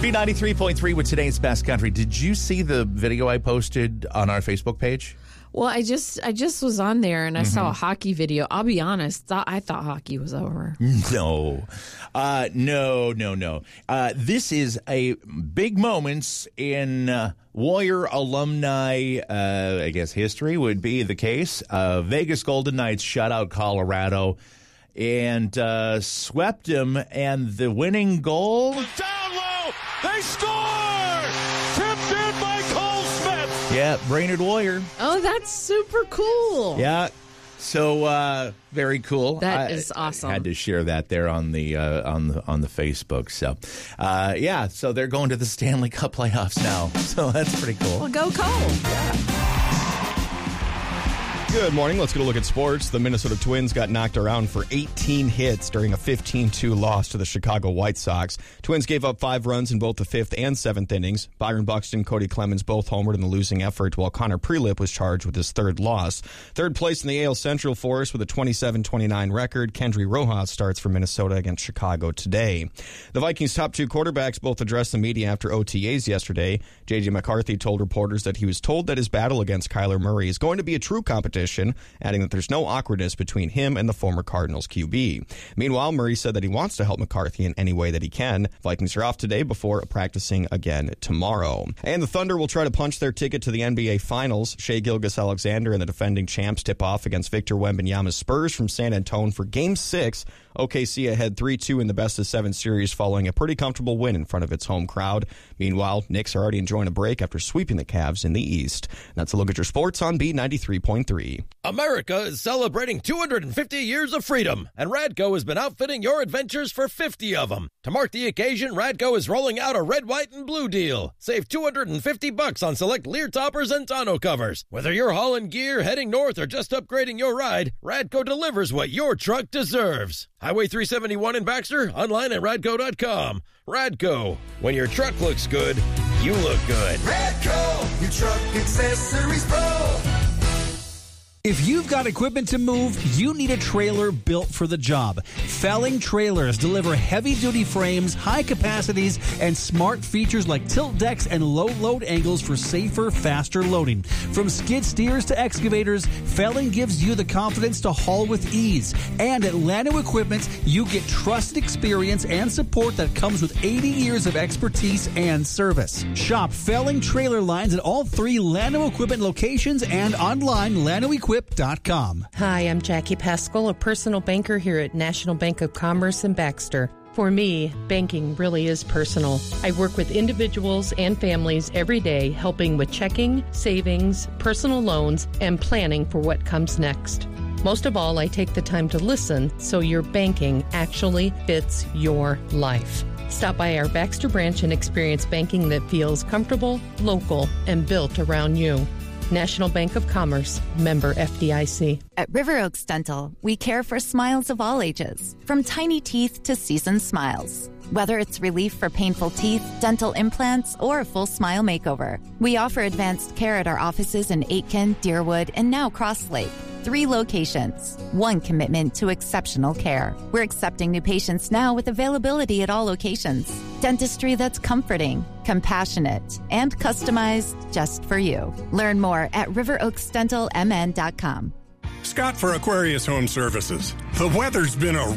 B93.3 with today's best country. Did you see the video I posted on our Facebook page? Well, I just was on there and I saw a hockey video. I'll be honest, I thought hockey was over. No. This is a big moments in Warrior alumni, I guess history would be the case. Vegas Golden Knights shut out Colorado and swept them, and the winning goal... Down low! They score! Tipped in by Cole Smith! Yeah, Brainerd Warrior. Oh, that's super cool. Yeah. So very cool. That is awesome. I had to share that there on the Facebook. So so they're going to the Stanley Cup playoffs now. So that's pretty cool. Well, go Cole. Yeah. Good morning. Let's get a look at sports. The Minnesota Twins got knocked around for 18 hits during a 15-2 loss to the Chicago White Sox. Twins gave up 5 runs in both the 5th and 7th innings. Byron Buxton, Cody Clemens both homered in the losing effort, while Connor Prelip was charged with his 3rd loss. Third place in the AL Central for us with a 27-29 record. Kendry Rojas starts for Minnesota against Chicago today. The Vikings' top 2 quarterbacks both addressed the media after OTAs yesterday. J.J. McCarthy told reporters that he was told that his battle against Kyler Murray is going to be a true competition, adding that there's no awkwardness between him and the former Cardinals QB. Meanwhile, Murray said that he wants to help McCarthy in any way that he can. Vikings are off today before practicing again tomorrow. And the Thunder will try to punch their ticket to the NBA Finals. Shai Gilgeous-Alexander and the defending champs tip off against Victor Wembanyama's Spurs from San Antonio for Game 6. OKC ahead 3-2 in the best-of-7 series following a pretty comfortable win in front of its home crowd. Meanwhile, Knicks are already enjoying a break after sweeping the Cavs in the East. That's a look at your sports on B93.3. America is celebrating 250 years of freedom, and Radco has been outfitting your adventures for 50 of them. To mark the occasion, Radco is rolling out a red, white, and blue deal. Save $250 on select Lear toppers and tonneau covers. Whether you're hauling gear, heading north, or just upgrading your ride, Radco delivers what your truck deserves. Highway 371 in Baxter, online at radco.com. Radco, when your truck looks good, you look good. Radco, your truck accessories pro. If you've got equipment to move, you need a trailer built for the job. Felling Trailers deliver heavy-duty frames, high capacities, and smart features like tilt decks and low load angles for safer, faster loading. From skid steers to excavators, Felling gives you the confidence to haul with ease. And at Llano Equipment, you get trusted experience and support that comes with 80 years of expertise and service. Shop Felling Trailer Lines at all 3 Llano Equipment locations and online, LlanoEquip.com. Hi, I'm Jackie Pascal, a personal banker here at National Bank of Commerce in Baxter. For me, banking really is personal. I work with individuals and families every day, helping with checking, savings, personal loans, and planning for what comes next. Most of all, I take the time to listen so your banking actually fits your life. Stop by our Baxter branch and experience banking that feels comfortable, local, and built around you. National Bank of Commerce, member FDIC. At River Oaks Dental, we care for smiles of all ages, from tiny teeth to seasoned smiles. Whether it's relief for painful teeth, dental implants, or a full smile makeover, we offer advanced care at our offices in Aitkin, Deerwood, and now Cross Lake. 3 locations, 1 commitment to exceptional care. We're accepting new patients now with availability at all locations. Dentistry that's comforting, compassionate, and customized just for you. Learn more at riveroaksdentalmn.com. Scott for Aquarius Home Services. The weather's been a